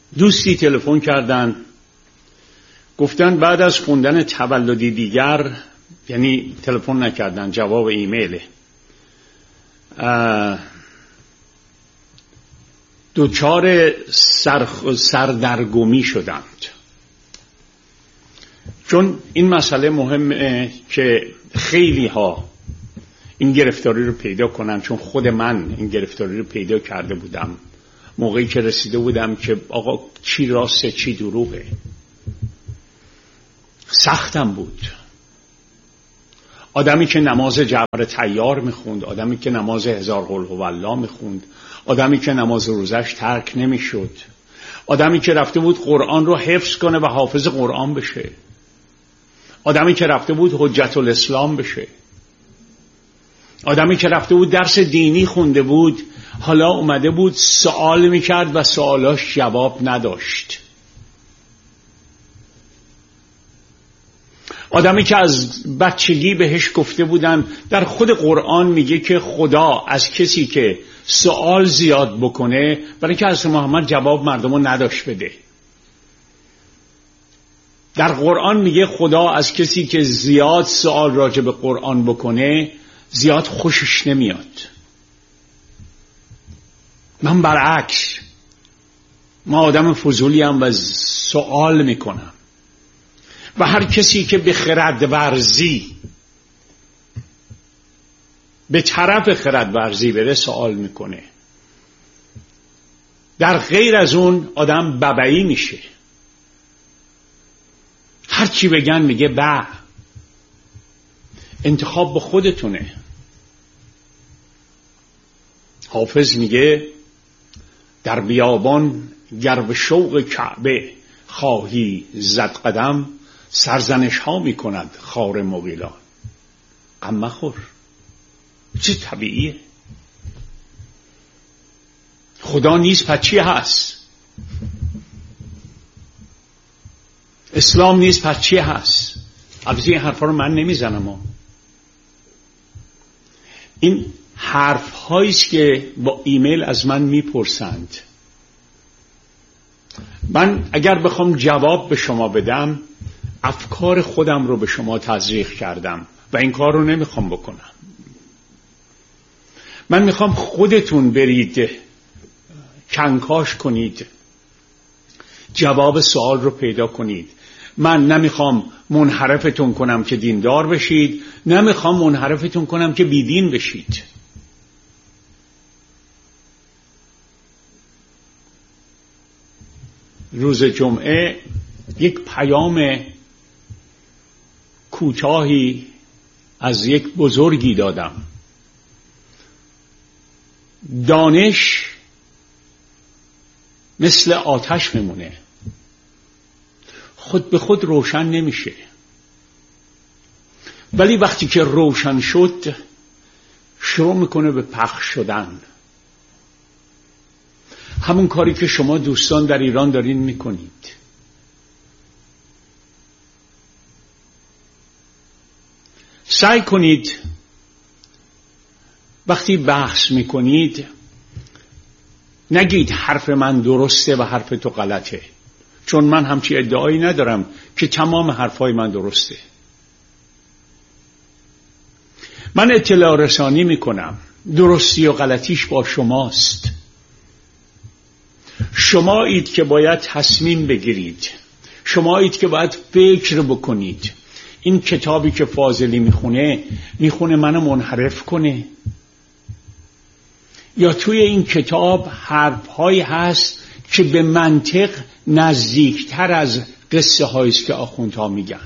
دوستی تلفن کردن، گفتن بعد از خوندن تولدی دیگر، یعنی تلفن نکردن، جواب ایمیله، دچار سردرگمی شدند. چون این مسئله مهمه که خیلی ها این گرفتاری رو پیدا کنن، چون خود من این گرفتاری رو پیدا کرده بودم موقعی که رسیده بودم که آقا چی راسته چی دروغه. سختم بود. آدمی که نماز جعفر طیار میخوند، آدمی که نماز 1000 قل هوالله میخوند، آدمی که نماز روزش ترک نمیشد، آدمی که رفته بود قرآن رو حفظ کنه و حافظ قرآن بشه، آدمی که رفته بود حجت الاسلام بشه، آدمی که رفته بود درس دینی خونده بود، حالا اومده بود سوال میکرد و سوالاش جواب نداشت. آدمی که از بچگی بهش گفته بودن، در خود قرآن میگه که خدا از کسی که سوال زیاد بکنه، برای که حضرت محمد جواب مردمو نداشت بده. در قرآن میگه خدا از کسی که زیاد سوال راجع به قرآن بکنه زیاد خوشش نمیاد. من برعکس، من آدم فضولیم و سوال میکنم و هر کسی که به خرد ورزی، به طرف خرد ورزی بره سوال میکنه. در غیر از اون آدم ببعی میشه، هر چی بگن میگه به. انتخاب به خودتونه. حافظ میگه در بیابان گر به شوق کعبه خواهی زد قدم، سرزنش ها میکند خار مغیلان. غم مخور، چه طبیعیه. خدا نیست پس چی هست؟ اسلام نیست پس چی هست؟ البته این حرفا رو من نمیزنم. این حرف هاییست که با ایمیل از من میپرسند. من اگر بخوام جواب به شما بدم، افکار خودم رو به شما تزریق کردم و این کار رو نمیخوام بکنم. من میخوام خودتون برید کنکاش کنید، جواب سوال رو پیدا کنید. من نمیخوام منحرفتون کنم که دیندار بشید، نمیخوام منحرفتون کنم که بیدین بشید. روز جمعه یک پیام کوتاهی از یک بزرگی دادم. دانش مثل آتش میمونه، خود به خود روشن نمیشه، ولی وقتی که روشن شد شروع میکنه به پخش شدن. همون کاری که شما دوستان در ایران دارین میکنید. سعی کنید وقتی بحث میکنید نگید حرف من درسته و حرف تو غلطه، چون من همچی ادعایی ندارم که تمام حرفای من درسته. من اطلاع رسانی میکنم، درستی و غلطیش با شماست. شمایید که باید تصمیم بگیرید، شمایید که باید فکر بکنید. این کتابی که فاضلی میخونه منو منحرف کنه، یا توی این کتاب حرف‌هایی هست که به منطق نزدیکتر از قصه هاییست که آخوندها میگن.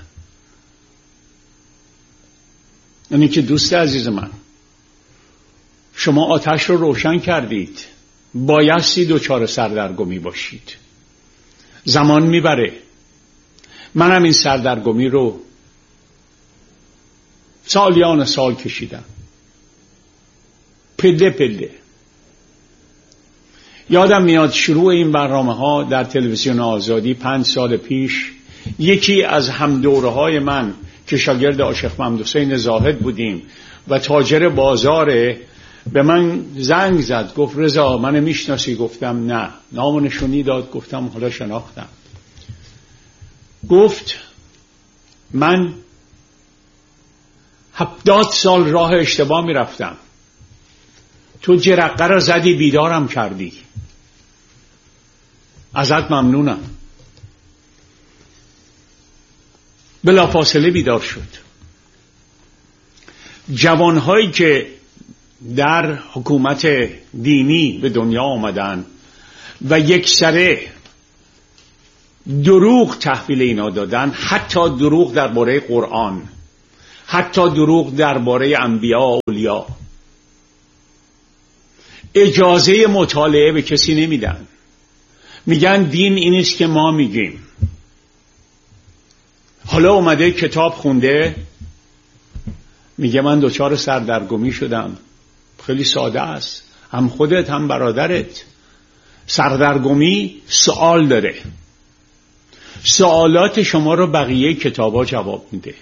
یعنی که دوست عزیز من، شما آتش رو روشن کردید، بایستی دچار سردرگمی باشید. زمان میبره. منم این سردرگمی رو سالیان سال کشیدم، پله پله. یادم میاد شروع این برنامه ها در تلویزیون آزادی 5 سال پیش، یکی از همدوره های من که شاگرد عاشق محمد حسین زاهد بودیم و تاجر بازار به من زنگ زد، گفت رضا من میشناسی؟ گفتم نه. نام و نشونی داد، گفتم حالا شناختم. گفت من 70 سال راه اشتباه میرفتم، تو جرقه را زدی بیدارم کردی، ازت ممنونم. بلافاصله بیدار شد. جوانهایی که در حکومت دینی به دنیا آمدن و یک سره دروغ تحویل اینا دادن، حتی دروغ درباره قرآن، حتی دروغ درباره انبیا و اولیا، اجازه مطالعه به کسی نمیدن. میگن دین این است که ما میگیم. حالا اومده کتاب خونده، میگه من دچار سردرگمی شدم. خیلی ساده است، هم خودت هم برادرت. سردرگمی سوال داره، سوالات شما رو بقیه کتابا جواب میده.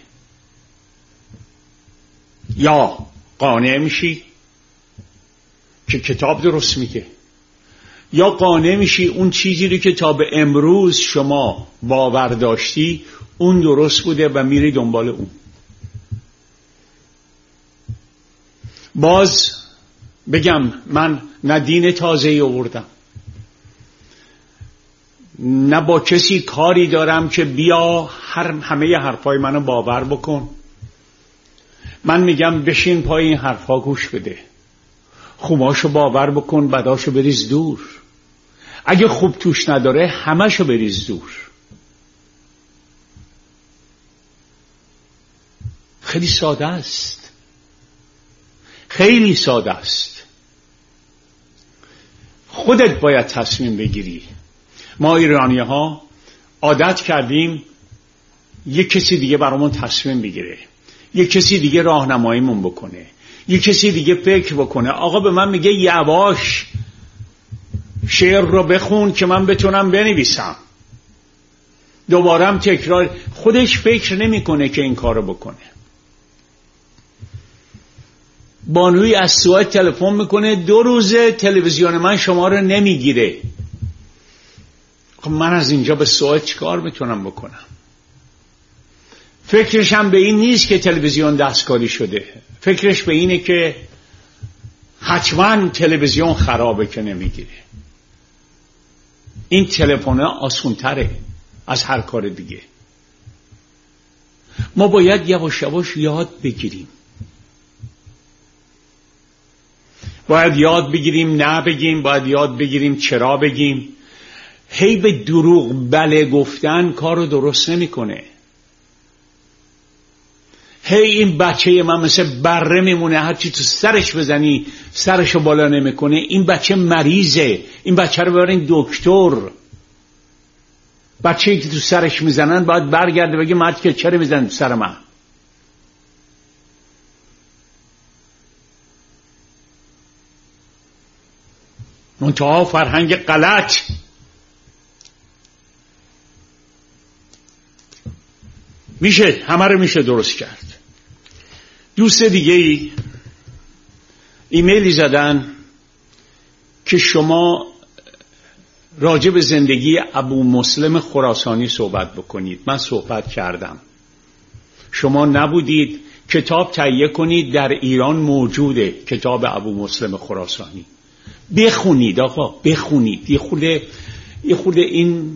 یا قانع میشی که کتاب درست میگه، یا قانع میشی اون چیزی رو که تا به امروز شما باور داشتی اون درست بوده و میری دنبال اون. باز بگم من نه دین تازه‌ای آوردم، نه با کسی کاری دارم که بیا همه حرفای منو باور بکن. من میگم بشین پای این حرفا گوش بده، خوباشو باور بکن، بداشو بریز دور. اگه خوب توش نداره همشو بریز دور. خیلی ساده است، خیلی ساده است. خودت باید تصمیم بگیری. ما ایرانی ها عادت کردیم یک کسی دیگه برامون تصمیم بگیره، یک کسی دیگه راهنماییمون بکنه، یک کسی دیگه فکر بکنه. آقا به من میگه یواش شعر رو بخون که من بتونم بنویسم، دوبارم تکرار. خودش فکر نمیکنه که این کارو بکنه. بانوی از سوئد تلفن میکنه 2 روزه تلویزیون من شما رو نمیگیره. خب من از اینجا به سوئد چیکار میتونم بکنم؟ فکرش هم به این نیست که تلویزیون دستکاری شده، فکرش به اینه که حتما تلویزیون خرابه که نمیگیره. این تلفن آسان‌تره از هر کار دیگه. ما باید یواش یواش یاد بگیریم، باید یاد بگیریم نه بگیم، باید یاد بگیریم چرا بگیم. هی به دروغ بله گفتن کارو درست نمیکنه. هی این بچه من مثل بره میمونه، هرچی تو سرش بزنی سرشو بالا نمیکنه. این بچه مریضه، این بچه رو ببرین دکتر. بچه‌ای که تو سرش میزنن باید برگرده بگه مرد که چرا میزنن تو سر من؟ منتها فرهنگ غلط. میشه همه رو میشه درست کرد. دوست دیگه ایمیلی زدن که شما راجع به زندگی ابو مسلم خراسانی صحبت بکنید. من صحبت کردم، شما نبودید. کتاب تهیه کنید، در ایران موجوده کتاب ابو مسلم خراسانی. بخونید آقا، بخونید. یه خورده این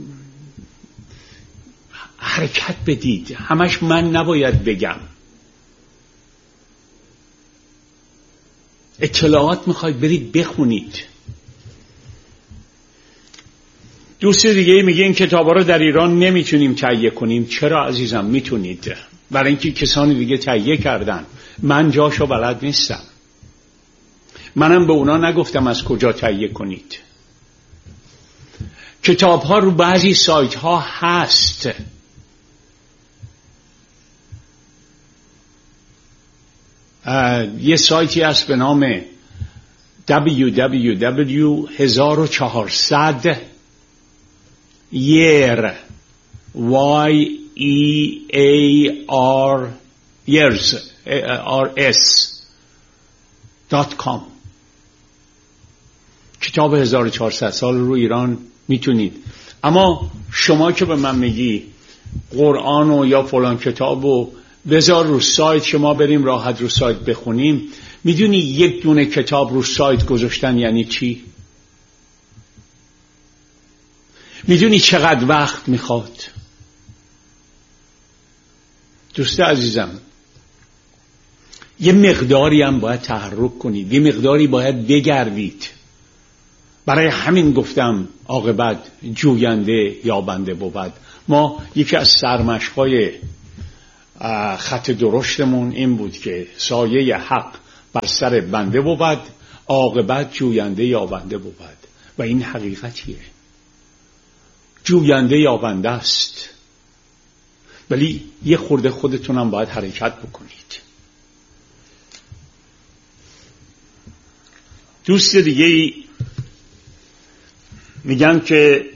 حرکت بدید. همش من نباید بگم. اطلاعات میخواید برید بخونید. دوست دیگه میگه این کتابا رو در ایران نمیتونیم تهیه کنیم. چرا عزیزم؟ میتونید، برای اینکه کسانی دیگه تهیه کردن. من جاشو بلد نیستم، منم به اونا نگفتم از کجا تهیه کنید. کتاب ها رو بعضی سایت ها هست. یه سایتی هست به نام www.1400 year years.com. کتاب 1400 سال رو ایران میتونید. اما شما که به من میگی قرآن و یا فلان کتاب و بذار رو سایت، شما بریم راحت رو سایت بخونیم، میدونی یک دونه کتاب رو سایت گذاشتن یعنی چی؟ میدونی چقدر وقت میخواد؟ دوست عزیزم، یه مقداری هم باید تحرک کنید، یه مقداری باید بگردید. برای همین گفتم عاقبت جوینده یابنده بود. ما یکی از سرمشق‌های خط درشتمون این بود که سایه حق بر سر بنده بود، عاقبت جوینده یابنده بود. و این حقیقتیه، جوینده یابنده است، ولی یه خورده خودتونم باید حرکت بکنید. دوست دیگه میگن که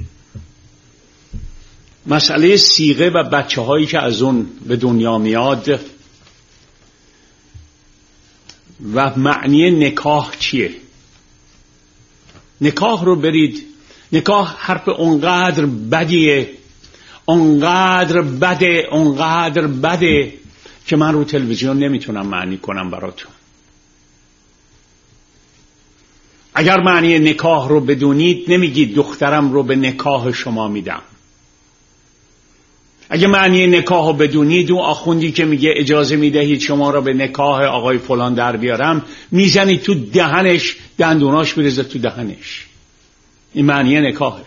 مسئله صیغه و بچه هایی که از اون به دنیا میاد و معنی نکاح چیه. نکاح رو برید، نکاح حرف اونقدر بدیه، اونقدر بده که من رو تلویزیون نمیتونم معنی کنم براتون. اگر معنی نکاح رو بدونید نمیگید دخترم رو به نکاح شما میدم. اگه معنی نکاح رو بدونید، اون آخوندی که میگه اجازه میدهید شما رو به نکاح آقای فلان در بیارم، میزنید تو دهنش، دندوناش میرزه تو دهنش. این معنی نکاحه.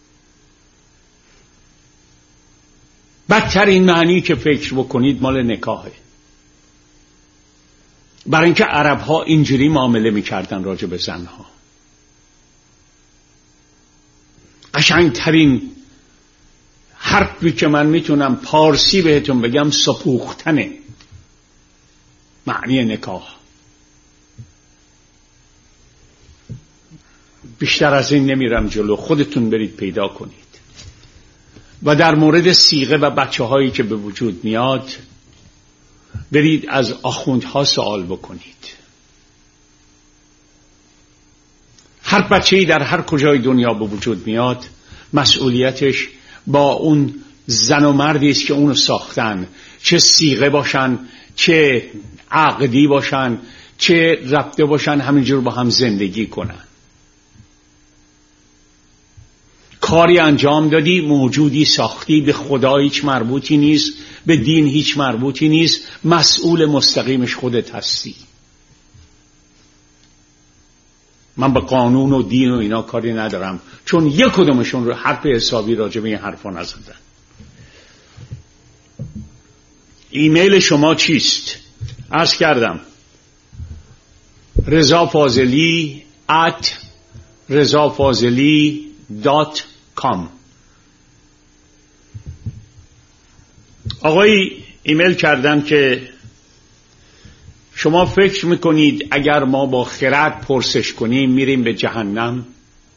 بدترین معنی که فکر بکنید مال نکاحه. برای اینکه عرب ها اینجوری معامله میکردن راجع به زنها. قشنگترین حرفی که من میتونم پارسی بهتون بگم سپوختنه معنی نکاح. بیشتر از این نمیرم جلو، خودتون برید پیدا کنید. و در مورد صیغه و بچه هایی که به وجود میاد، برید از آخوندها سوال بکنید. هر بچه‌ای در هر کجای دنیا به وجود میاد، مسئولیتش با اون زن و مردی است که اونو ساختن، چه صیغه باشن، چه عقدی باشن، چه ربطه باشن، همینجور با هم زندگی کنن. کاری انجام دادی، موجودی ساختی، به خدا هیچ مربوطی نیست، به دین هیچ مربوطی نیست، مسئول مستقیمش خودت هستی. من به قانون و دین و اینا کاری ندارم، چون یک کدومشون رو حرف حسابی راجع به این حرفا نزدن. ایمیل شما چیست؟ عرض کردم rezafazeli@rezafazeli.com. آقای ایمیل کردن که شما فکر میکنید اگر ما با خرد پرسش کنیم میریم به جهنم؟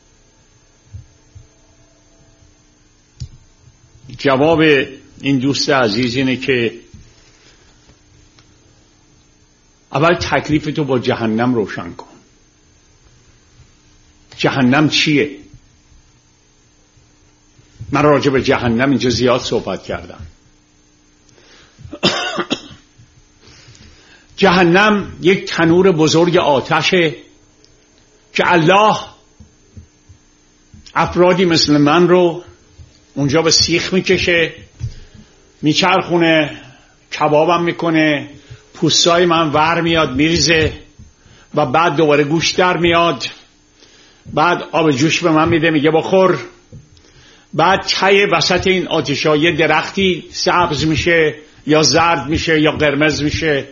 جواب این دوست عزیز اینه که اول تکلیفتو با جهنم روشن کن. جهنم چیه؟ من راجع به جهنم اینجا زیاد صحبت کردم. جهنم یک تنور بزرگ آتشه که الله افرادی مثل من رو اونجا به سیخ میکشه، میچرخونه، کبابم میکنه، پوستای من ور میاد میریزه و بعد دوباره گوشت در میاد، بعد آب جوش به من میده میگه بخور، بعد ته وسط این آتشای درختی سبز میشه یا زرد میشه یا قرمز میشه،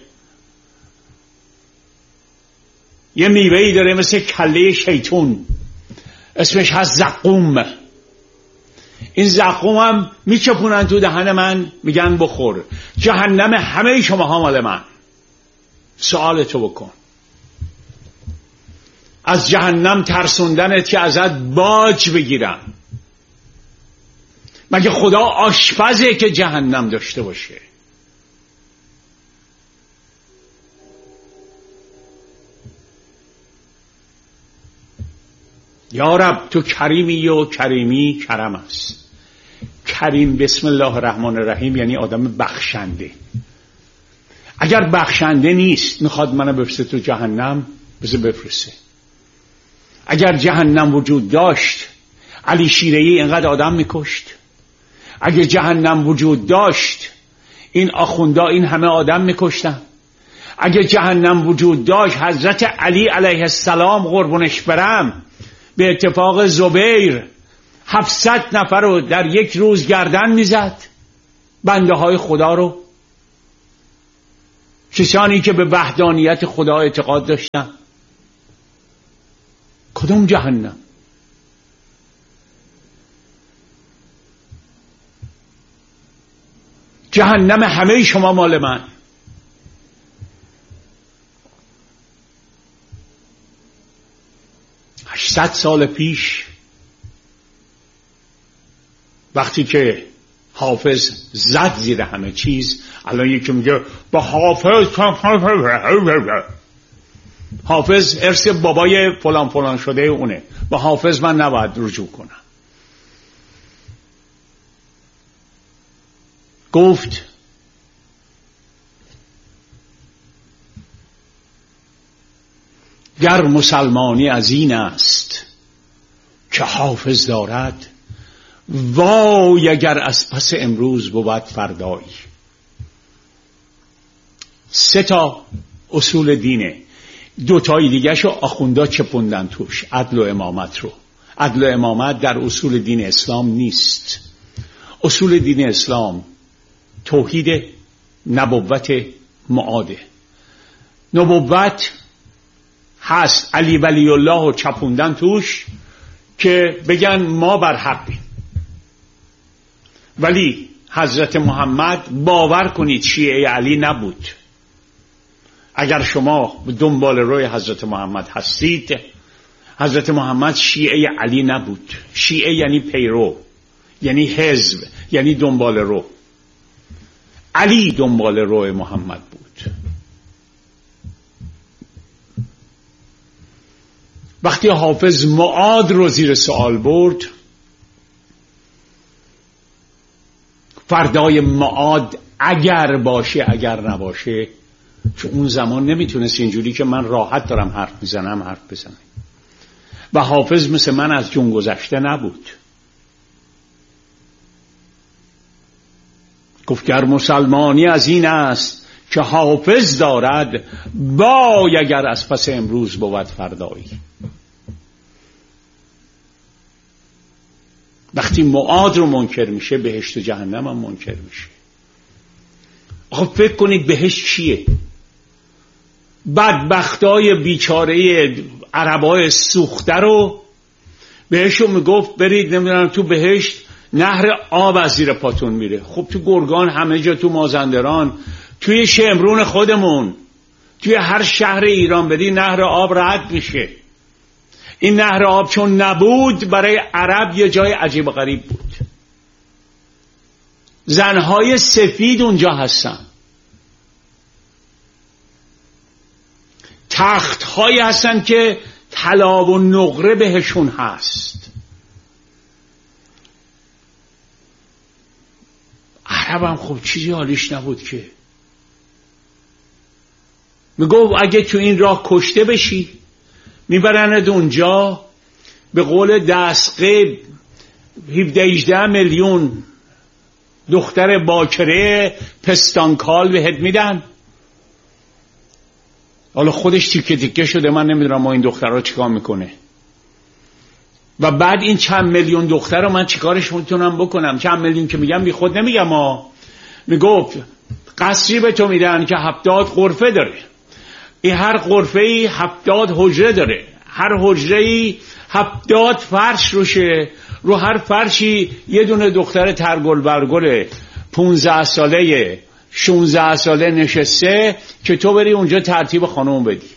یه میوهی داره مثل کله شیطون اسمش هست زقوم. این زقوم هم میچپونن تو دهن من میگن بخور. جهنم همه شما ها مال من. سوالتو بکن. از جهنم ترسوندنت که ازت باج بگیرم. مگه خدا آشپزه که جهنم داشته باشه؟ یا رب تو کریمی و کریمی کرم است. کریم بسم الله الرحمن الرحیم یعنی آدم بخشنده. اگر بخشنده نیست میخواد منو بفرسته تو جهنم، بذار بفرسته. اگر جهنم وجود داشت علی شیره‌ای اینقدر آدم میکشت؟ اگر جهنم وجود داشت این آخوندا این همه آدم میکشتن؟ اگر جهنم وجود داشت حضرت علی علیه السلام قربونش برم به اتفاق زبیر 700 نفر رو در یک روز گردن میزد، بنده های خدا رو، کسانی که به وحدانیت خدا اعتقاد داشتن. کدوم جهنم؟ جهنم همه شما مال من. ست سال پیش وقتی که حافظ زد زیر همه چیز، الان یکی میگه با حافظ ارث بابای فلان فلان شده اونه، با حافظ من نباید رجوع کنم. گفت گر مسلمانی از این است که حافظ دارد، وای اگر از پس امروز بود فردایی. 3 اصول دینه، 2 دیگه شو آخوندا چپوندن توش، عدل و امامت رو. عدل و امامت در اصول دین اسلام نیست. اصول دین اسلام توحید، نبوت، معاده. نبوت هست علی ولی الله و چپوندن توش که بگن ما بر حقیم، ولی حضرت محمد باور کنید شیعه علی نبود. اگر شما دنبال روی حضرت محمد هستید، حضرت محمد شیعه علی نبود. شیعه یعنی پیرو، یعنی حزب، یعنی دنبال رو. علی دنبال روی محمد بود. وقتی حافظ معاد رو زیر سوال برد، فردای معاد اگر باشه اگر نباشه، چون اون زمان نمیتونست اینجوری که من راحت دارم حرف میزنم حرف بزنه، و حافظ مثل من از جون گذشته نبود. گفت گر مسلمانی از این است که حافظ دارد، وای اگر از پس امروز بود فردایی. وقتی معاد رو منکر میشه، بهشت و جهنم هم منکر میشه. آخه فکر کنید بهشت چیه؟ بدبختای بیچاره عربای سوخته رو بهشون میگفت برید نمیدونم تو بهشت نهر آب از زیر پاتون میره. خب تو گرگان، همه جا، تو مازندران، توی شمرون خودمون، توی هر شهر ایران بدی نهر آب رد میشه. این نهر آب چون نبود برای عرب یه جای عجیب و غریب بود. زنهای سفید اونجا هستن، تختهایی هستن که طلا و نقره بهشون هست. عرب هم خب چیزی حالیش نبود که میگو اگه تو این راه کشته بشی میبرند اونجا، به قول دستقیب 17-18 میلیون دختر باکره پستانکال بهت میدن. حالا خودش تیکه تیکه شده، من نمیدونم ما این دخترها چیکار میکنه. و بعد این چند میلیون دختر رو من چیکارش میتونم بکنم؟ چند میلیون که میگم بی خود نمیگم، ما میگفت قصری به تو میدن که 70 غرفه داره. این هر غرفه‌ای 70 حجره داره، هر حجره‌ای 70 فرش روشه، رو هر فرشی یه دونه دختر ترگل برگل 15 ساله 16 ساله نشسته که تو بری اونجا ترتیب خانوم بدی.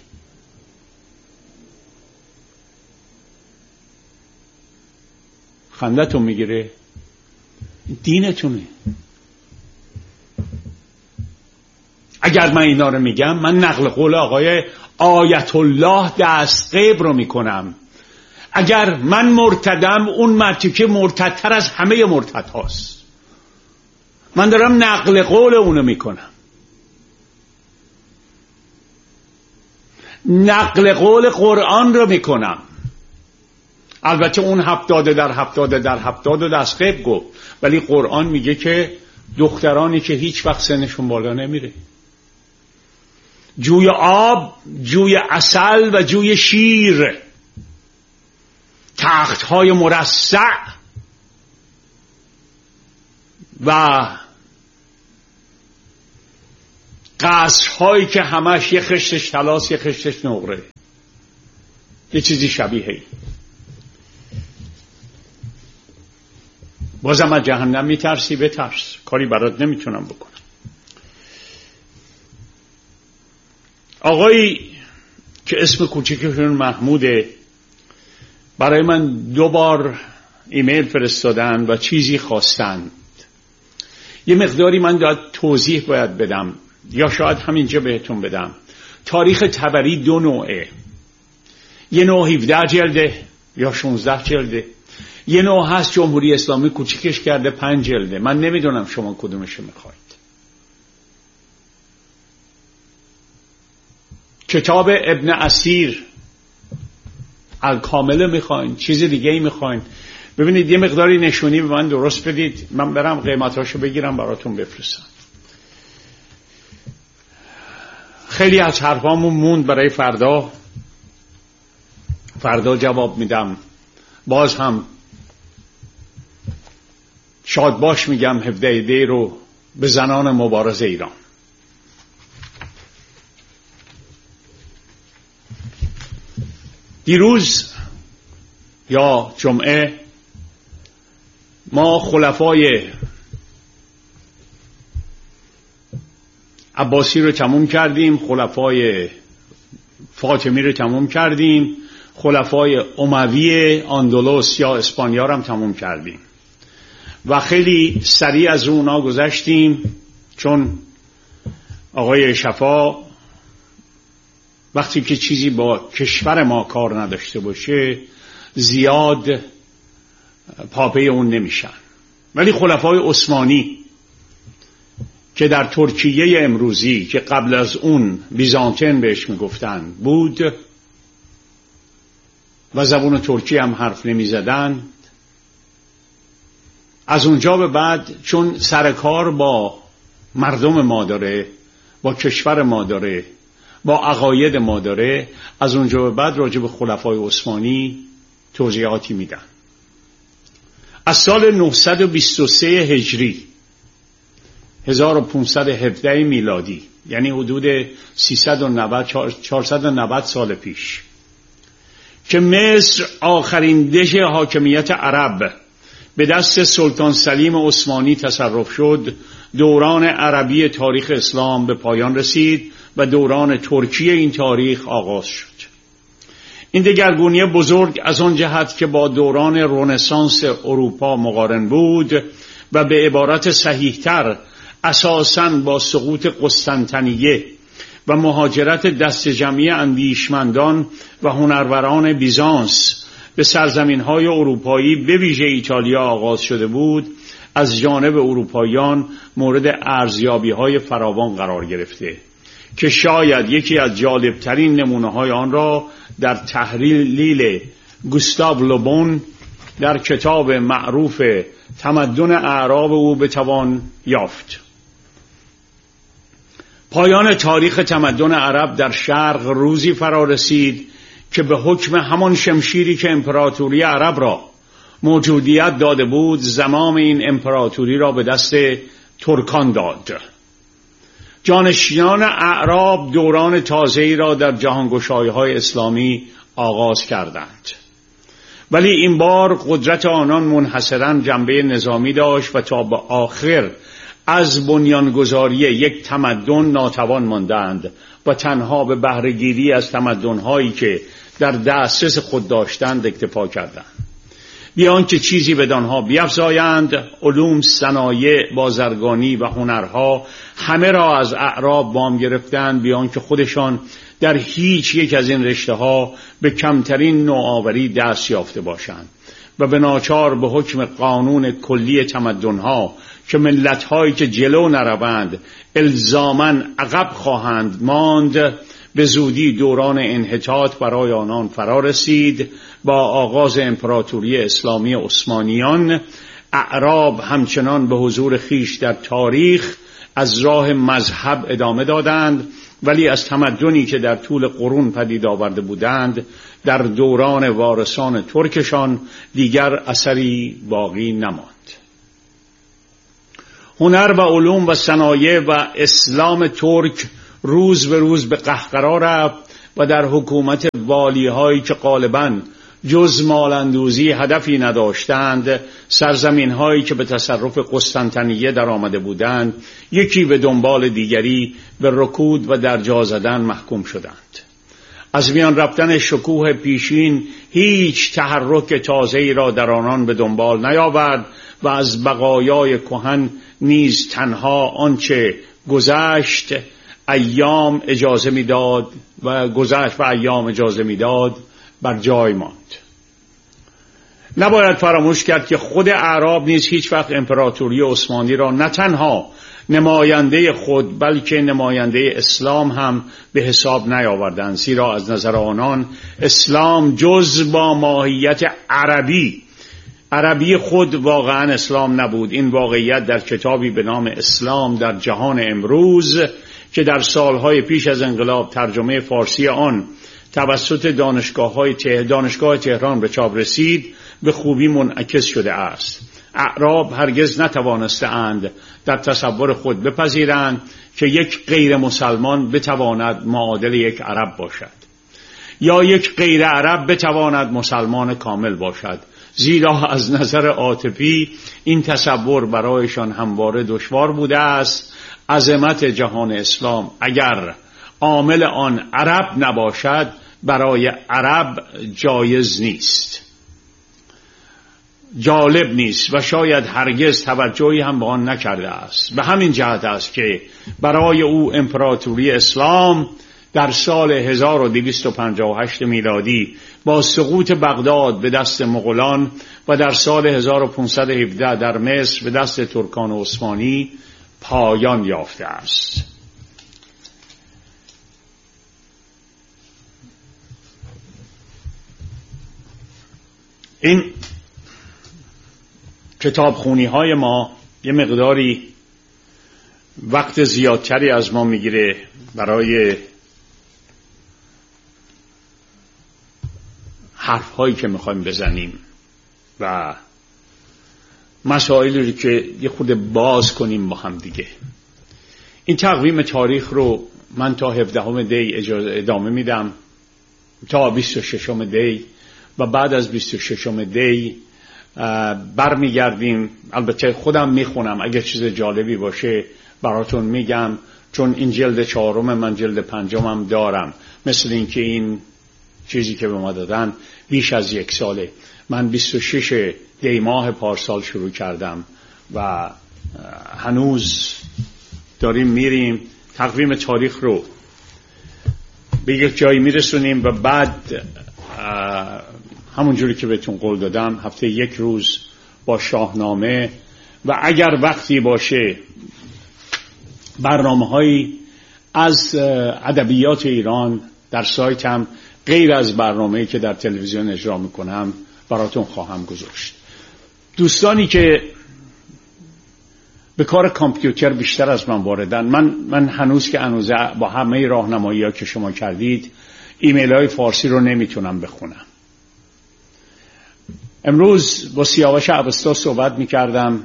خندتون میگیره؟ دینتونه. اگر من اینا رو میگم، من نقل قول آقای آیت الله دستقیب رو میکنم. اگر من مرتدم، اون مرتکه مرتدتر از همه مرتد هاست. من دارم نقل قول اونو میکنم، نقل قول قرآن رو میکنم. البته اون 70 از قبل گفت، ولی قرآن میگه که دخترانی که هیچ وقت سنشون بالا نمیره، جوی آب، جوی عسل و جوی شیر، تختهای مرصع و قصرهایی که همش یه خشتش طلاست یه خشتش نقره، یه چیزی شبیهی. بازم از جهنم میترسی؟ بترس، کاری برات نمیتونم بکنم. آقایی که اسم کوچکشون محموده برای من 2 بار ایمیل فرستادن و چیزی خواستند. یه مقداری من توضیح باید بدم، یا شاید همینجا بهتون بدم. تاریخ طبری 2 نوعه، یه نوع 17 جلده یا 16 جلده، یه نوع هست جمهوری اسلامی کوچیکش کرده 5 جلده. من نمیدونم شما کدومشو میخواید. کتاب ابن اسیر الکامله میخواین؟ چیز دیگه ای میخواین؟ ببینید یه مقداری نشونی به من درست بدید، من برم قیمتاشو بگیرم براتون بفرستم. خیلی از حرفامون موند برای فردا جواب میدم. باز هم شاد باش میگم 17 دی رو به زنان مبارز ایران. دیروز یا جمعه ما خلفای عباسی رو تموم کردیم، خلفای فاطمی رو تموم کردیم، خلفای اموی اندلس یا اسپانیا رو هم تموم کردیم و خیلی سریع از اونا گذشتیم، چون آقای شفا وقتی که چیزی با کشور ما کار نداشته باشه زیاد پاپه اون نمیشن. ولی خلفای عثمانی که در ترکیه امروزی که قبل از اون بیزانتین بهش میگفتن بود و زبون ترکی هم حرف نمیزدن، از اونجا به بعد چون سرکار با مردم ما داره، با کشور ما داره، با عقاید ما داره، از اونجا به بعد راجع به خلفای عثمانی توضیحاتی میدن. از سال 923 هجری 1517 میلادی، یعنی حدود 490 سال پیش، که مصر آخرین دژ حاکمیت عرب به دست سلطان سلیم عثمانی تصرف شد، دوران عربی تاریخ اسلام به پایان رسید و دوران ترکی این تاریخ آغاز شد. این دگرگونی بزرگ از آن جهت که با دوران رنسانس اروپا مقارن بود و به عبارت صحیح‌تر اساساً با سقوط قسطنطنیه و مهاجرت دست جمعی اندیشمندان و هنروران بیزانس به سرزمین‌های اروپایی به ویژه ایتالیا آغاز شده بود، از جانب اروپاییان مورد ارزیابی‌های فراوان قرار گرفته که شاید یکی از جالبترین نمونه‌های آن را در تحلیل گوستاو لوبون در کتاب معروف تمدن اعراب او بتوان یافت. پایان تاریخ تمدن عرب در شرق روزی فرا رسید که به حکم همان شمشیری که امپراتوری عرب را موجودیت داده بود، زمام این امپراتوری را به دست ترکان داد. جانشینان اعراب دوران تازه‌ای را در جهانگشایی‌های اسلامی آغاز کردند، ولی این بار قدرت آنان منحصراً جنبه نظامی داشت و تا به آخر از بنیانگذاری یک تمدن ناتوان ماندند و تنها به بهره‌گیری از تمدن‌هایی که در دسترس خود داشتند اکتفا کردند، بیان که چیزی بدانها بیفزایند. علوم، صنایع، بازرگانی و هنرها همه را از اعراب وام گرفتند، بیان که خودشان در هیچ یک از این رشته ها به کمترین نوآوری دست یافته باشند و به ناچار به حکم قانون کلی تمدن ها که ملت هایی که جلو نروند الزاماً عقب خواهند ماند، به زودی دوران انحطاط برای آنان فرا رسید. با آغاز امپراتوری اسلامی عثمانیان، اعراب همچنان به حضور خیش در تاریخ از راه مذهب ادامه دادند، ولی از تمدنی که در طول قرون پدید آورده بودند در دوران وارثان ترکشان دیگر اثری باقی نماند. هنر و علوم و صنایع و اسلام ترک روز به روز به قهقرا رفت و در حکومت والی‌هایی که غالباً جز مالاندوزی هدفی نداشتند، سرزمین‌هایی که به تصرف قسطنطنیه در آمده بودند یکی به دنبال دیگری به رکود و در جا زدن محکوم شدند. از میان رفتن شکوه پیشین هیچ تحرک تازه‌ای را در آنان به دنبال نیاورد و از بقایای کهن نیز تنها آنچه گذشت ایام اجازه میداد بر جای ماند. نباید فراموش کرد که خود اعراب نیز هیچ وقت امپراتوری عثمانی را نه تنها نماینده خود بلکه نماینده اسلام هم به حساب نیاوردند، زیرا از نظر آنان اسلام جز با ماهیت عربی خود واقعا اسلام نبود. این واقعیت در کتابی به نام اسلام در جهان امروز که در سالهای پیش از انقلاب ترجمه فارسی آن توسط دانشگاه تهران به چاپ رسید به خوبی منعکس شده است. اعراب هرگز نتوانستند در تصور خود بپذیرند که یک غیر مسلمان بتواند معادل یک عرب باشد یا یک غیر عرب بتواند مسلمان کامل باشد، زیرا از نظر عاطفی این تصور برایشان همواره دشوار بوده است. عظمت جهان اسلام اگر عامل آن عرب نباشد برای عرب جایز نیست، جالب نیست و شاید هرگز توجهی هم به آن نکرده است. به همین جهت است که برای او امپراتوری اسلام در سال 1258 میلادی با سقوط بغداد به دست مغولان و در سال 1517 در مصر به دست ترکان عثمانی پایان یافته است. این کتابخوانی های ما یه مقداری وقت زیادتری از ما میگیره برای حرف هایی که میخوایم بزنیم و مسائلی رو که یه خود باز کنیم با هم دیگه. این تقویم تاریخ رو من تا 17 دی ادامه میدم تا 26 دی و بعد از 26 دی برمیگردیم. البته خودم میخونم، اگر چیز جالبی باشه براتون میگم، چون این جلد 4 من جلد 5 دارم. مثل این که این چیزی که به ما دادن بیش از 1 ساله. من 26 دی ماه پارسال شروع کردم و هنوز داریم میریم. تقویم تاریخ رو به یک جایی میرسونیم و بعد همونجوری که بهتون قول دادم هفته 1 روز با شاهنامه و اگر وقتی باشه برنامه‌هایی از ادبیات ایران در سایتم غیر از برنامه‌ای که در تلویزیون اجرا میکنم براتون خواهم گذاشت. دوستانی که به کار کامپیوتر بیشتر از من واردن، من هنوز که با همه راهنمایی‌ها که شما کردید ایمیل‌های فارسی رو نمیتونم بخونم. امروز با سیاوش اوستا صحبت میکردم،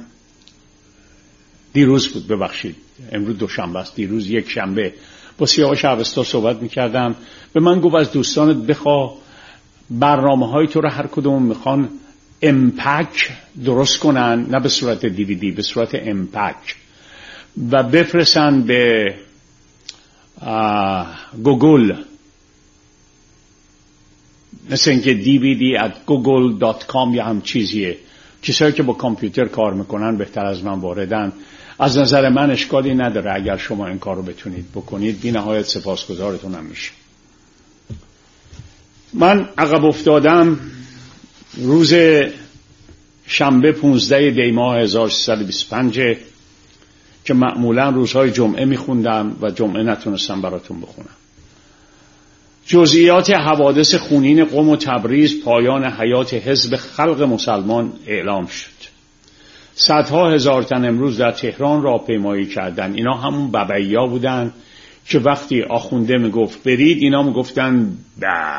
دیروز بود ببخشید، امروز دوشنبه است، دیروز یک شنبه با سیاوش اوستا صحبت میکردم. به من گفت از دوستانت بخوا برنامه‌های تو رو هر کدوم میخوان امپک درست کنن، نه به صورت دیویدی، به صورت امپک و بفرستن به گوگل، مثل اینکه dvd@google.com یا هم چیزیه. کسایی که با کامپیوتر کار میکنن بهتر از من واردن. از نظر من اشکالی نداره اگر شما این کار رو بتونید بکنید، بی نهایت سپاسگزارتونم میشه. من عقب افتادم. روز شنبه 15 دی ماه 1325 که معمولا روزهای جمعه میخوندم و جمعه نتونستم براتون بخونم. جزئیات حوادث خونین قم و تبریز، پایان حیات حزب خلق مسلمان اعلام شد. صدها هزار تن امروز در تهران راهپیمایی کردن. اینا همون ببعیا بودن که وقتی آخونده میگفت برید، اینا میگفتن با.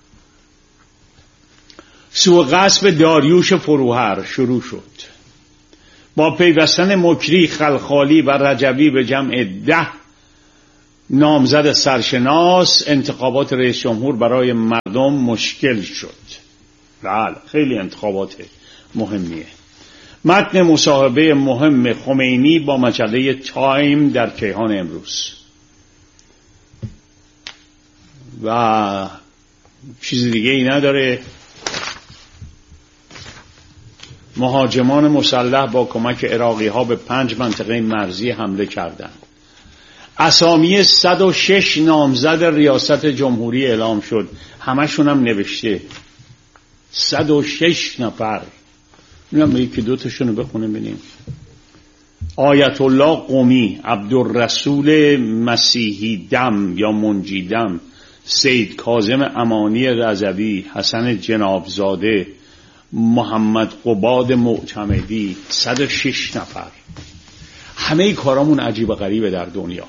سوء قصب داریوش فروهر شروع شد. با پیوستن مکری، خلخالی و رجبی به جمع 10 نامزد سرشناس، انتخابات رئیس جمهور برای مردم مشکل شد. بله، خیلی انتخابات مهمیه. متن مصاحبه مهم خمینی با مجله تایم در کیهان امروز. و چیز دیگه ای نداره. مهاجمان مسلح با کمک عراقی ها به 5 منطقه مرزی حمله کردند. اسامی 106 نامزد ریاست جمهوری اعلام شد. همشون هم نوشته 106 نفر. میگم یکی دو تاشون رو بخونیم ببینیم. آیت الله قمی، عبدالرسول مسیحی دم یا منجی دم، سید کاظم امانی رضوی، حسن جنابزاده، محمد قباد معتمدی، 106 نفر. همه کارامون عجیب و غریبه در دنیا.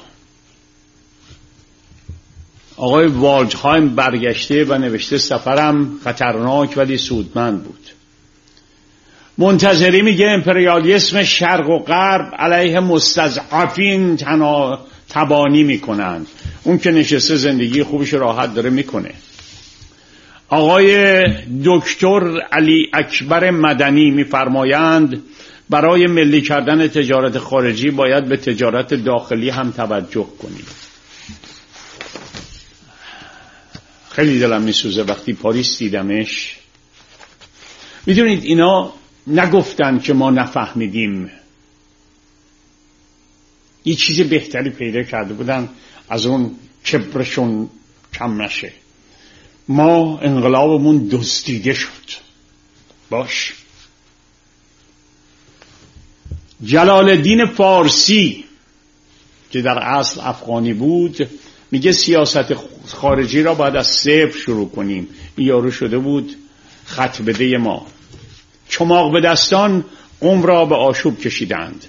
آقای والدهایم برگشته و نوشته سفرم خطرناک ولی سودمند بود. منتظری میگه امپریالیسم شرق و غرب علیه مستضعفین تبانی میکنند. اون که نشسته زندگی خوبش راحت داره میکنه. آقای دکتر علی اکبر مدنی میفرمایند برای ملی کردن تجارت خارجی باید به تجارت داخلی هم توجه کنیم. خیلی دلم میسوزه وقتی پاریس دیدمش. میدونید اینا نگفتن که ما نفهمیدیم، یه چیز بهتری پیدا کرده بودن از اون کبرشون کم نشه. ما انقلابمون دزدیده شد. باش. جلال الدین فارسی که در اصل افغانی بود میگه سیاست خارجی را باید از صفر شروع کنیم. این یارو شده بود خط بده ما. چماق به دستان قم را به آشوب کشیدند.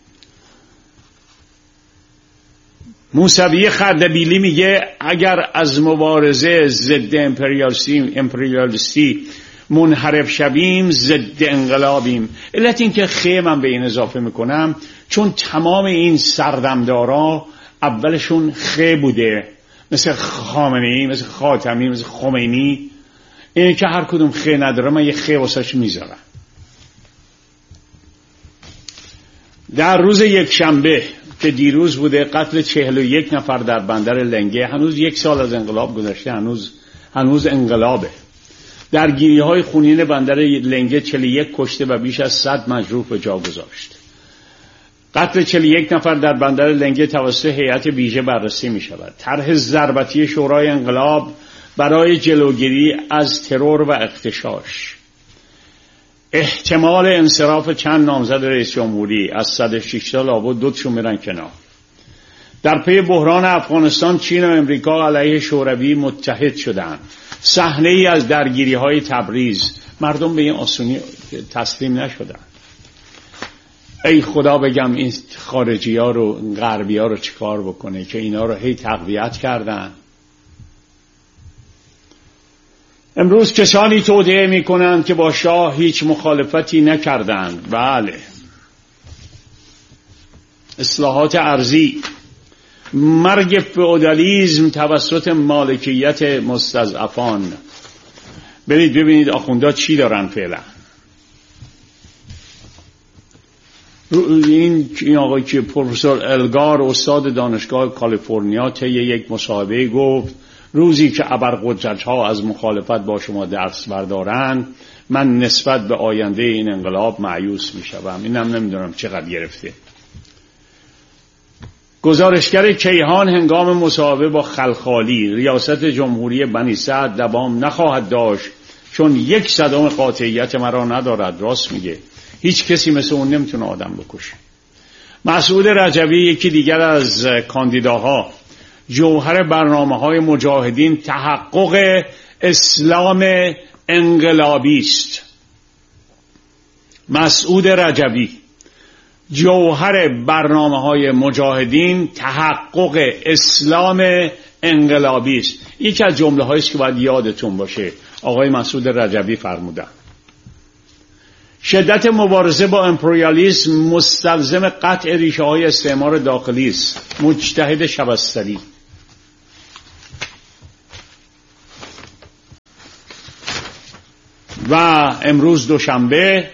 موسوی خردبیلی میگه اگر از مبارزه ضد امپریالیستی منحرف شویم ضد انقلابیم. علت این که خیلی من به این اضافه میکنم چون تمام این سردمدارا اولشون خی بوده، مثل خامنه‌ای، مثل خاتمی، مثل خمینی. این که هر کدوم خی نداره من یه خی واسش میذارم. در روز یک شنبه که دیروز بوده قتل 41 نفر در بندر لنگه. هنوز 1 سال از انقلاب گذشته، هنوز انقلابه. درگیری های خونین بندر لنگه 41 کشته و بیش از 100 مجروح به جا گذاشت. قتل 41 نفر در بندر لنگه توسط هیئت ویژه بررسی می شود. طرح ضربتی شورای انقلاب برای جلوگیری از ترور و اغتشاش. احتمال انصراف چند نامزد رئیس جمهوری از 106 تا لابد 2 تاشون میرن کنار. در پی بحران افغانستان چین و امریکا علیه شوروی متحد شدند. صحنه ای از درگیری های تبریز. مردم به این آسونی تسلیم نشدند. ای خدا بگم این خارجی ها رو، غربی ها رو چیکار بکنه که اینا رو هی تقویت کردن. امروز کسانی توطئه میکنند که با شاه هیچ مخالفتی نکردند. بله. اصلاحات ارضی، مرگ فئودالیسم توسط مالکیت مستضعفان. برید ببینید آخوندا چی دارن فعلا. این آقای که پروفسور الگار استاد دانشگاه کالیفرنیا طی یک مصاحبه گفت روزی که ابرقدرت‌ها از مخالفت با شما درس بردارن من نسبت به آینده این انقلاب مایوس میشم. اینم نمیدونم چقدر گرفته. گزارشگر کیهان هنگام مصاحبه با خلخالی: ریاست جمهوری بنی سعد دوام نخواهد داشت چون 1 صدام قاطعیت مرا ندارد. راست میگه، هیچ کسی مثل اون نمیتونه آدم بکشه. مسعود رجبی، یکی دیگر از کاندیداها: جوهر برنامه‌های مجاهدین تحقق اسلام انقلابی است. مسعود رجبی: جوهر برنامه‌های مجاهدین تحقق اسلام انقلابی است. یکی از جمله‌هایی است که باید یادتون باشه، آقای مسعود رجبی فرمودن. شدت مبارزه با امپریالیسم مستلزم قطع ریشه‌های استعمار داخلی است. مجتهد شبستری. و امروز دوشنبه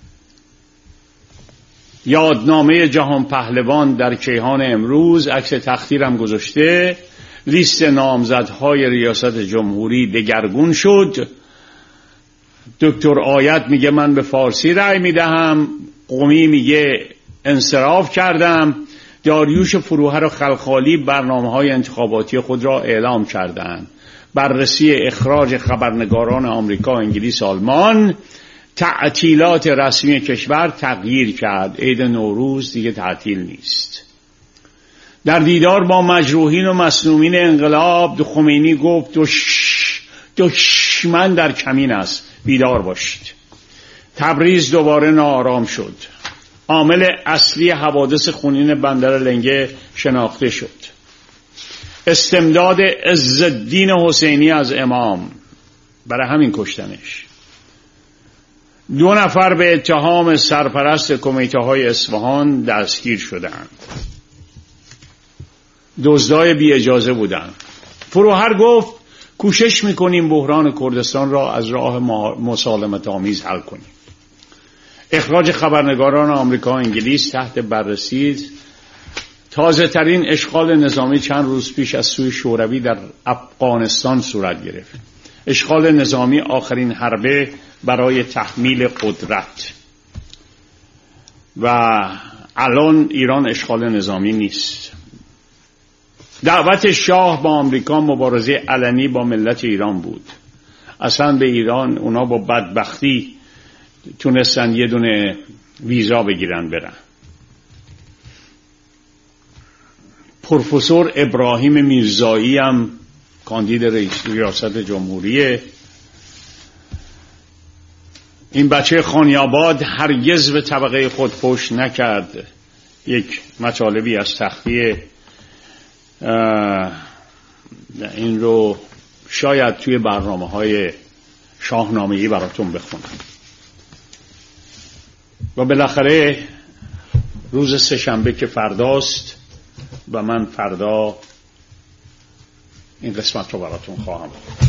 یادنامه جهان پهلوان در کیهان امروز عکس تختیرم گذاشته. لیست نامزدهای ریاست جمهوری دگرگون شد. دکتر آیت میگه من به فارسی رأی میدهم، قمی میگه انصراف کردم. داریوش فروهر و خلخالی برنامه‌های انتخاباتی خود را اعلام کردند. بررسی اخراج خبرنگاران آمریکا، انگلیس، آلمان. تعطیلات رسمی کشور تغییر کرد. عید نوروز دیگه تعطیل نیست. در دیدار با مجروحین و مصدومین انقلاب خمینی گفت دشمن در کمین است، بیدار باشید. تبریز دوباره ناآرام شد. عامل اصلی حوادث خونین بندر لنگه شناخته شد. استمداد عزالدین حسینی از امام، برای همین کشتنش. 2 نفر به اتهام سرپرست کمیته‌های اصفهان دستگیر شدند. دزدای بی اجازه بودند. فروهر گفت کوشش میکنیم بحران کردستان را از راه مسالمت آمیز حل کنیم. اخراج خبرنگاران آمریکا و انگلیس تحت بررسی. تازه ترین اشغال نظامی چند روز پیش از سوی شوروی در افغانستان صورت گرفت. اشغال نظامی آخرین حربه برای تحمیل قدرت. و الان ایران اشغال نظامی نیست. دعوت شاه با آمریکا مبارزه علنی با ملت ایران بود. اصلا به ایران اونا با بدبختی تونستن یه دونه ویزا بگیرن برن. پروفسور ابراهیم میرزایی هم کاندید ریاست جمهوریه. این بچه خانیاباد هرگز به طبقه خود پشت نکرد. یک مطالبی از تخلیه این رو شاید توی برنامه‌های شاهنامه‌ای براتون بخونم. و بالاخره روز سه‌شنبه که فرداست و من فردا این قسمت رو براتون خواهم گفت.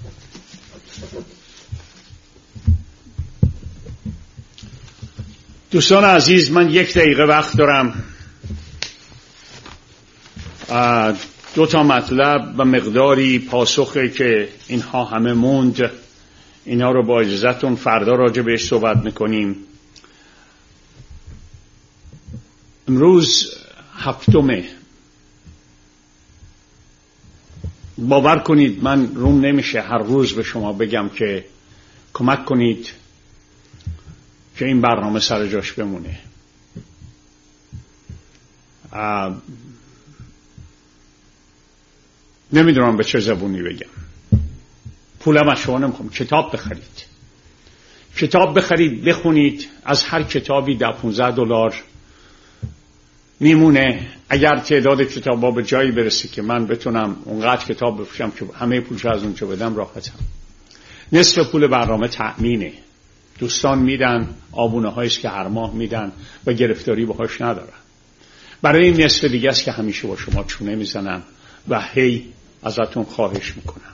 دوستان عزیز، من 1 دقیقه وقت دارم. 2 تا مطلب و مقداری پاسخی که اینها همه موند، اینا رو با اجازهتون فردا راجع بهش صحبت میکنیم. امروز 7. باور کنید من روم نمیشه هر روز به شما بگم که کمک کنید که این برنامه سر جاش بمونه. نمیدونم به چه زبونی بگم. پولم از شما نمیخوام. کتاب بخرید، کتاب بخرید، بخونید. از هر کتابی $15 میمونه. اگر تعداد کتابا به جایی برسه که من بتونم اونقدر کتاب بفروشم که همه پولش از اونجا بدم، راحتم. نصف پول برنامه تأمینه. دوستان میدن، آبونه هاییست که هر ماه میدن و گرفتاری باهاش ندارن. برای این نصف دیگه است که همیشه با شما چونه میزنم و هی ازتون خواهش میکنم.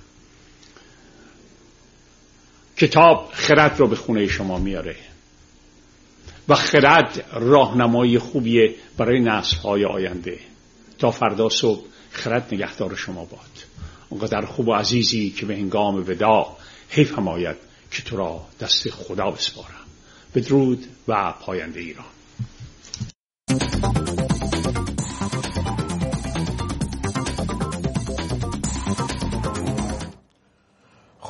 کتاب خرد رو به خونه شما میاره و خرد راهنمایی خوبیه برای نسل‌های آینده. تا فردا صبح خرد نگهدار شما باد. اونقدر خوب و عزیزی که به هنگام وداع حیف هم آید که تو را دست خدا بسپارم. بدرود و پاینده ایران.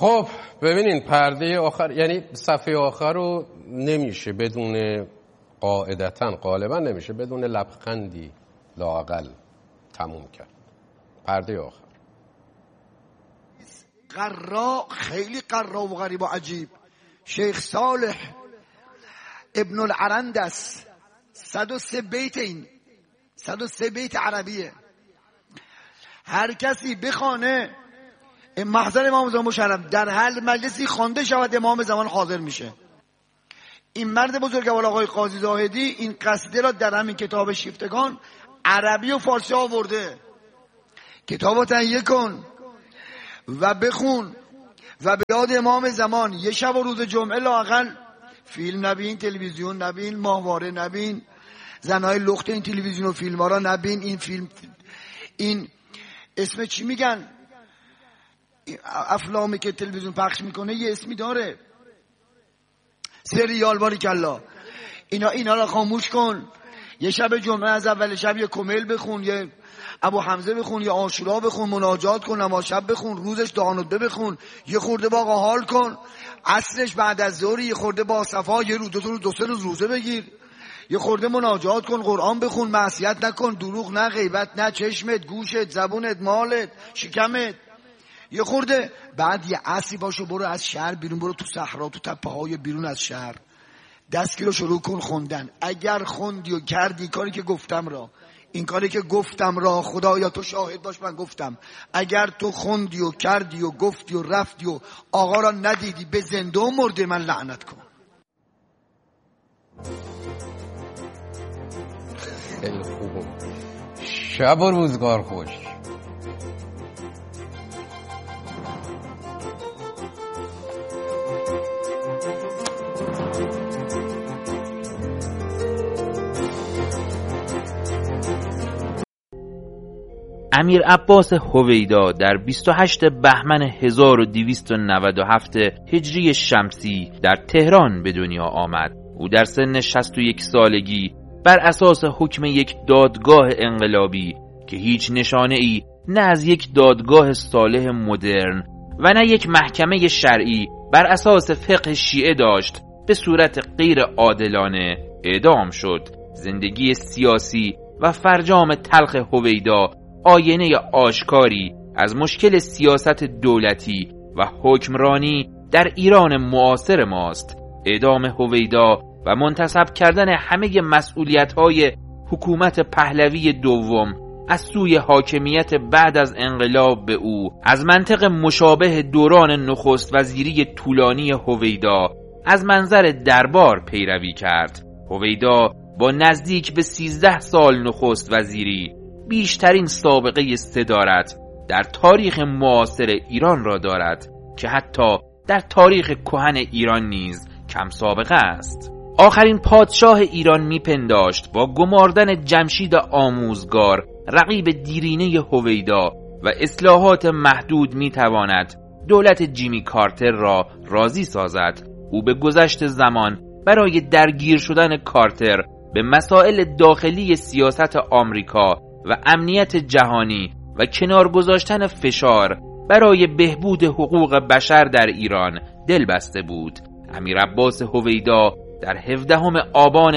خب ببینین پرده آخر، یعنی صفحه آخر رو نمیشه بدون، قاعدتاً غالبا نمیشه بدون لبخندی لااقل تموم کرد. پرده آخر قرا، خیلی قرا و غریب و عجیب. شیخ صالح ابن العرند است. 103 بیت، این 103 بیت عربیه. هر کسی بخونه محضر امام زمان مشرف در هر مجلسی خوانده شود امام زمان حاضر میشه. این مرد بزرگوار آقای قاضی زاهدی این قصیده را در همین کتاب شیفتگان عربی و فارسی آورده. کتابو تهیه کن و بخون و به یاد امام زمان یه شب و روز جمعه لااقل فیلم نبین، تلویزیون نبین، ماهواره نبین، زنهای لخت این تلویزیون و فیلم ها را نبین. این فیلم، این اسم چی میگن، افلامی که تلویزیون پخش میکنه یه اسمی داره، سریال، باریکالله. اینا را خاموش کن. یه شب جمعه از اول شب یه کمیل بخون، یه ابو حمزه بخون، یه عاشورا بخون، مناجات کن، نماز شب بخون، روزش دعاندده بخون، یه خورده با آقا حال کن، عصرش بعد از ظهر یه خورده با صفا یه روز دو سه روز روزه بگیر، یه خورده مناجات کن، قرآن بخون، معصیت نکن، دروغ نه، غیبت نه، چشمت، گوشت، زبونت، مالت، شکمت، یه خورده. بعد یه عصری باشو برو از شهر بیرون، برو تو صحرا، تو تپه های بیرون از شهر، دستگی رو شروع کن خوندن. اگر خوندی و کردی کاری که گفتم را، این کاری که گفتم را، خدایا تو شاهد باش من گفتم، اگر تو خوندی و کردی و گفتی و رفتی و آقا را ندیدی به زنده و مرده من لعنت کن. خیلی خوب. شب و روزگار خوش. امیر عباس هویدا در 28 بهمن 1297 هجری شمسی در تهران به دنیا آمد. او در سن 61 سالگی بر اساس حکم یک دادگاه انقلابی که هیچ نشانه ای نه از یک دادگاه صالح مدرن و نه یک محکمه شرعی بر اساس فقه شیعه داشت، به صورت غیر عادلانه اعدام شد. زندگی سیاسی و فرجام تلخ هویدا آینه آشکاری از مشکل سیاست دولتی و حکمرانی در ایران معاصر ماست. اعدام هویدا و منتسب کردن همه مسئولیت‌های حکومت پهلوی دوم از سوی حاکمیت بعد از انقلاب به او از منطق مشابه دوران نخست وزیری طولانی هویدا از منظر دربار پیروی کرد. هویدا با نزدیک به 13 سال نخست وزیری بیشترین سابقه صدارت در تاریخ معاصر ایران را دارد که حتی در تاریخ کهن ایران نیز کم سابقه است. آخرین پادشاه ایران میپنداشت با گماردن جمشید آموزگار رقیب دیرینه هویدا و اصلاحات محدود میتواند دولت جیمی کارتر را راضی سازد. او به گذشت زمان برای درگیر شدن کارتر به مسائل داخلی سیاست آمریکا و امنیت جهانی و کنار گذاشتن فشار برای بهبود حقوق بشر در ایران دل بسته بود. امیر عباس هویدا در 17 آبان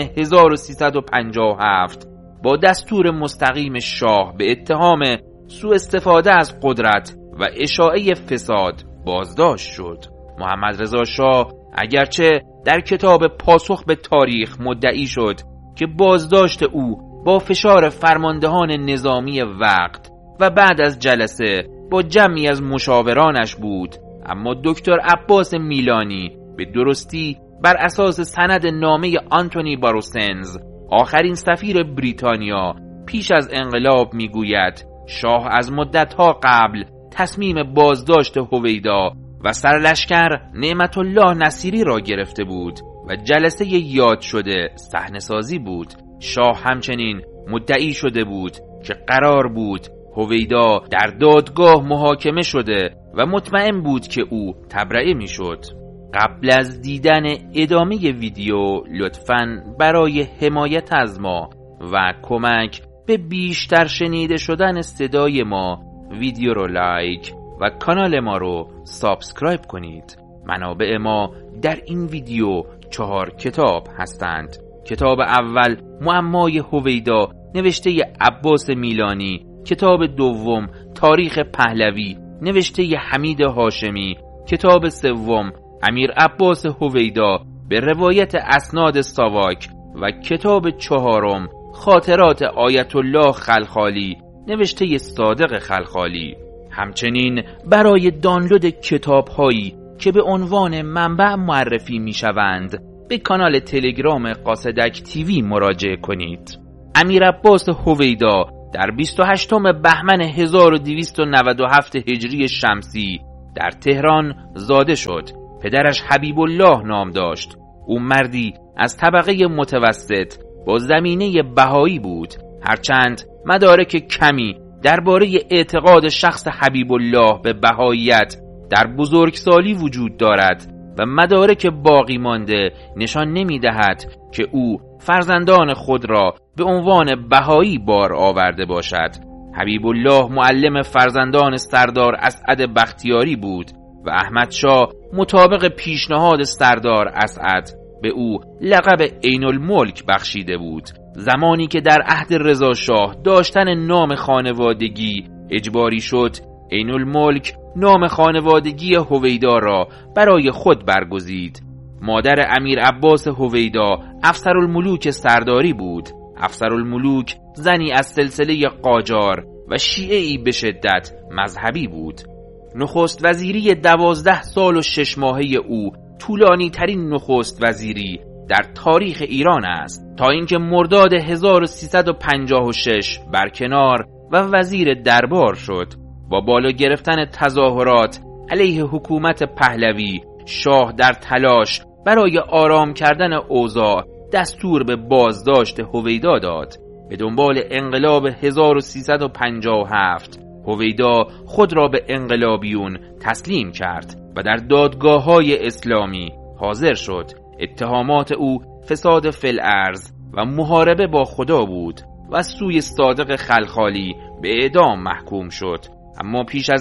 1357 با دستور مستقیم شاه به اتهام سوء استفاده از قدرت و اشاعه فساد بازداشت شد. محمد رضا شاه اگرچه در کتاب پاسخ به تاریخ مدعی شد که بازداشت او با فشار فرماندهان نظامی وقت و بعد از جلسه با جمعی از مشاورانش بود، اما دکتر عباس میلانی به درستی بر اساس سند نامه آنتونی باروسنز آخرین سفیر بریتانیا پیش از انقلاب میگوید شاه از مدتها قبل تصمیم بازداشت هویدا و سرلشکر نعمت الله نصیری را گرفته بود و جلسه یاد شده صحنه‌سازی بود. شاه همچنین مدعی شده بود که قرار بود هویدا در دادگاه محاکمه شده و مطمئن بود که او تبرئه میشد. قبل از دیدن ادامه ویدیو لطفاً برای حمایت از ما و کمک به بیشتر شنیده شدن صدای ما ویدیو رو لایک و کانال ما رو سابسکرایب کنید. منابع ما در این ویدیو 4 کتاب هستند. کتاب اول معمای هویدا نوشته عباس میلانی، کتاب دوم تاریخ پهلوی نوشته حمید هاشمی، کتاب سوم امیر عباس هویدا به روایت اسناد ساواک و کتاب چهارم خاطرات آیت الله خلخالی نوشته صادق خلخالی. همچنین برای دانلود کتاب هایی که به عنوان منبع معرفی می شوند به کانال تلگرام قاصدک تیوی مراجعه کنید. امیر عباس هویدا در 28 بهمن 1297 هجری شمسی در تهران زاده شد. پدرش حبیب الله نام داشت. او مردی از طبقه متوسط با زمینه بهایی بود، هرچند مدارک کمی درباره اعتقاد شخص حبیب الله به بهاییت در بزرگسالی وجود دارد و مدارک باقی مانده نشان نمی دهد که او فرزندان خود را به عنوان بهایی بار آورده باشد. حبیب الله معلم فرزندان سردار اسعد بختیاری بود و احمد شاه مطابق پیشنهاد سردار اسعد به او لقب عین الملک بخشیده بود. زمانی که در عهد رضا شاه داشتن نام خانوادگی اجباری شد، عین الملک نام خانوادگی هویدا را برای خود برگزید. مادر امیر عباس هویدا افسرالملوک سرداری بود. افسرالملوک زنی از سلسله قاجار و شیعه‌ای به شدت مذهبی بود. نخست وزیری 12 سال و 6 ماهه او طولانی ترین نخست وزیری در تاریخ ایران است، تا اینکه مرداد 1356 برکنار و وزیر دربار شد. با بالا گرفتن تظاهرات علیه حکومت پهلوی، شاه در تلاش برای آرام کردن اوضاع دستور به بازداشت هویدا داد. به دنبال انقلاب 1357 هویدا خود را به انقلابیون تسلیم کرد و در دادگاه‌های اسلامی حاضر شد. اتهامات او فساد فی الارض و محاربه با خدا بود و از سوی صادق خلخالی به اعدام محکوم شد. اما پیش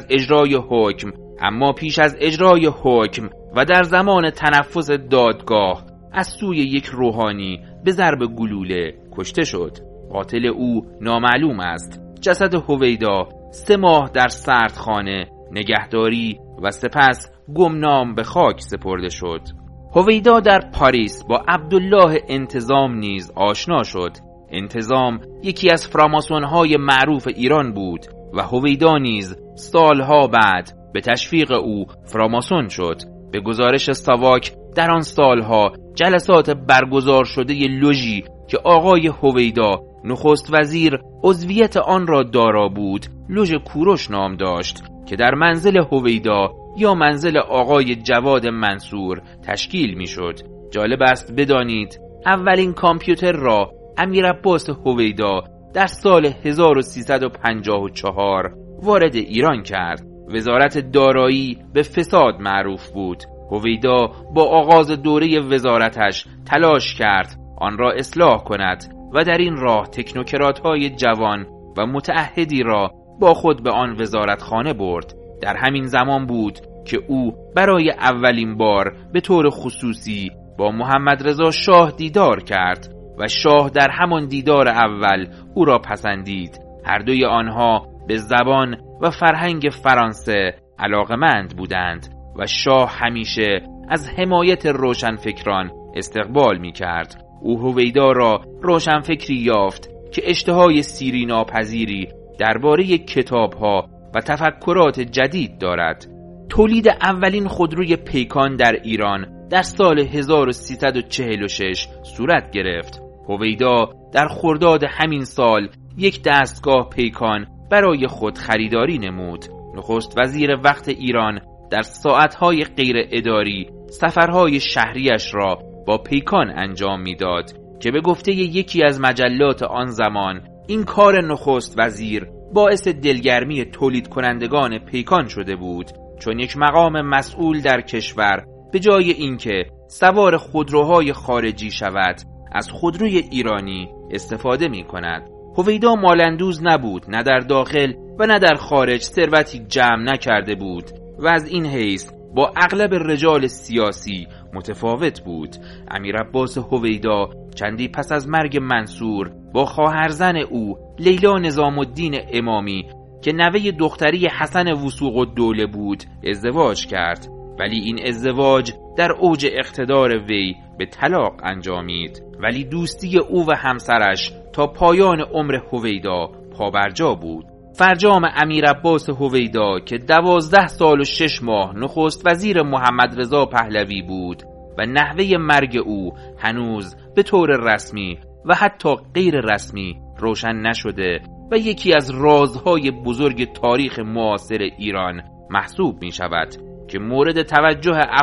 از اجرای حکم و در زمان تنفس دادگاه از سوی یک روحانی به ضرب گلوله کشته شد. قاتل او نامعلوم است. جسد هویدا 3 ماه در سردخانه نگهداری و سپس گمنام به خاک سپرده شد. هویدا در پاریس با عبدالله انتظام نیز آشنا شد. انتظام یکی از فراماسون‌های معروف ایران بود و هویدا نیز سالها بعد به تشویق او فراماسون شد. به گزارش ساواک در آن سالها جلسات برگزار شده لوژی که آقای هویدا نخست وزیر عضویت آن را دارا بود لوژ کوروش نام داشت که در منزل هویدا یا منزل آقای جواد منصور تشکیل می شد. جالب است بدانید اولین کامپیوتر را امیر عباس هویدا در سال 1354 وارد ایران کرد. وزارت دارایی به فساد معروف بود. هویدا با آغاز دوره وزارتش تلاش کرد آن را اصلاح کند و در این راه تکنوکرات‌های جوان و متعهدی را با خود به آن وزارتخانه برد. در همین زمان بود که او برای اولین بار به طور خصوصی با محمد رضا شاه دیدار کرد و شاه در همان دیدار اول او را پسندید. هر دوی آنها به زبان و فرهنگ فرانسه علاقمند بودند و شاه همیشه از حمایت روشنفکران استقبال می کرد. او هویدا را روشنفکری یافت که اشتهای سیری ناپذیری درباره کتاب‌ها و تفکرات جدید دارد. تولید اولین خودروی پیکان در ایران در سال 1346 صورت گرفت. هویدا در خرداد همین سال یک دستگاه پیکان برای خود خریداری نمود. نخست وزیر وقت ایران در ساعتهای غیر اداری سفرهای شهریش را با پیکان انجام میداد که به گفته یکی از مجلات آن زمان این کار نخست وزیر باعث دلگرمی تولید کنندگان پیکان شده بود، چون یک مقام مسئول در کشور به جای اینکه سوار خودروهای خارجی شود از خودروی ایرانی استفاده می کند. هویدا مالندوز نبود، نه در داخل و نه در خارج ثروتی جمع نکرده بود و از این حیث با اغلب رجال سیاسی متفاوت بود. امیر عباس هویدا چندی پس از مرگ منصور با خواهرزن او لیلا نظام الدین امامی که نوه دختری حسن وثوق الدوله بود ازدواج کرد، ولی این ازدواج در اوج اقتدار وی به طلاق انجامید، ولی دوستی او و همسرش تا پایان عمر هویدا پابرجا بود. فرجام امیر عباس هویدا که 12 سال و 6 ماه نخست وزیر محمد رضا پهلوی بود و نحوه مرگ او هنوز به طور رسمی و حتی غیر رسمی روشن نشده و یکی از رازهای بزرگ تاریخ معاصر ایران محسوب می شود که مورد توجه